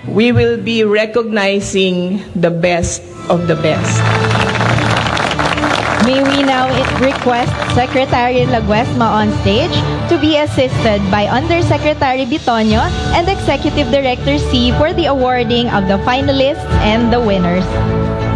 we will be recognizing the best of the best. May we now request Secretary Laguesma on stage to be assisted by Undersecretary Bitonio and Executive Director C for the awarding of the finalists and the winners.